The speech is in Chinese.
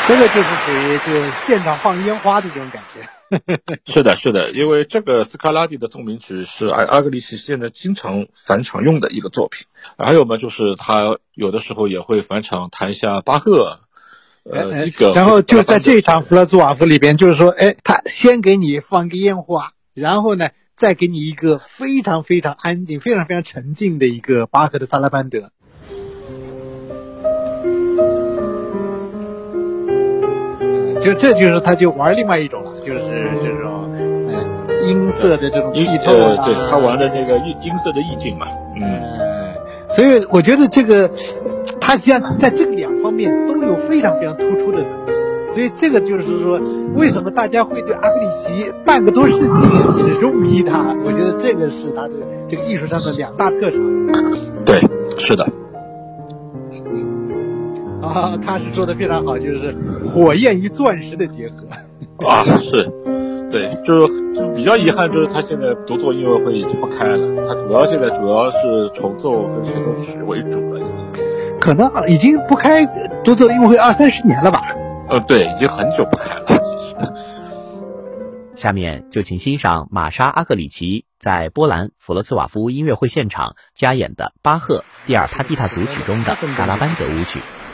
这个就是属于就现场放烟花的这种感觉。 是的，是的，因为这个斯卡拉蒂的奏鸣曲是阿格里奇现在经常返场用的一个作品。还有嘛，就是他有的时候也会返场弹一下巴赫。这个然后就在这场弗勒兹瓦夫里边，就是说，他先给你放个烟花，然后呢，再给你一个非常非常安静、非常非常沉静的一个巴赫的萨拉班德。这就是他就玩另外一种了，就是这种音色的这种剔透对，他玩的那个音色的意境嘛。 所以我觉得这个他实际上在这个两方面都有非常非常突出的能力，所以这个就是说为什么大家会对阿格里奇半个多世纪始终迷他，我觉得这个是他的这个艺术上的两大特长。 对，是的。 他是说的非常好，就是火焰与钻石的结合。 是，对，就比较遗憾，就是他现在独奏音乐会已经不开了，他现在主要是重奏和协奏曲为主了，已经。 可能已经不开独奏音乐会20-30年了吧？ 对，已经很久不开了，其实。 下面就请欣赏玛莎·阿格里奇在波兰弗罗茨瓦夫音乐会现场加演的巴赫第二帕蒂塔组曲中的萨拉班德舞曲。